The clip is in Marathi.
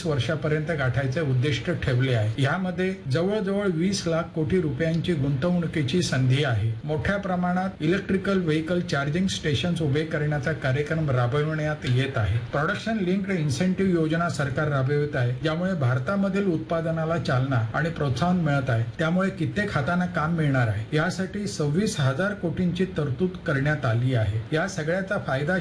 वर्षापर्यंत गाठायचे उद्दिष्ट ठेवले आहे. यामध्ये जवळजवळ 20 लाख कोटी रुपयांची गुंतवणुकीची संधी आहे. मोठ्या प्रमाणात इलेक्ट्रिकल व्हेकल चार्जिंग स्टेशन उभे करण्याचा कार्यक्रम राबविण्यात येत आहे. प्रोडक्शन लिंक्ड इन्सेंटिव्ह योजना सरकार राबवित आहे, ज्यामुळे भारतामधील उत्पादनाला चालना आणि प्रोत्साहन मिळत आहे. त्यामुळे कित्येक हातांना काम मिळणार आहे. यासाठी 26,000 कोटींची तरतूद करण्यात आली आहे. या सगळ्याचा फायदा